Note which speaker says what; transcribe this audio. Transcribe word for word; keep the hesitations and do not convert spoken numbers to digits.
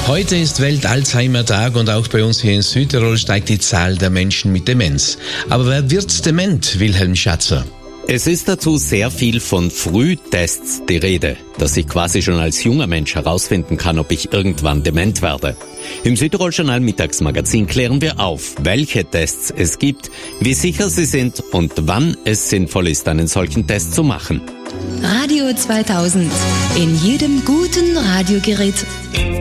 Speaker 1: Heute ist Welt-Alzheimer-Tag und auch bei uns hier in Südtirol steigt die Zahl der Menschen mit Demenz. Aber wer wird dement, Wilhelm Schatzer?
Speaker 2: Es ist dazu sehr viel von Frühtests die Rede, dass ich quasi schon als junger Mensch herausfinden kann, ob ich irgendwann dement werde. Im Südtirol Journal Mittagsmagazin klären wir auf, welche Tests es gibt, wie sicher sie sind und wann es sinnvoll ist, einen solchen Test zu machen.
Speaker 3: Radio zweitausend. In jedem guten Radiogerät.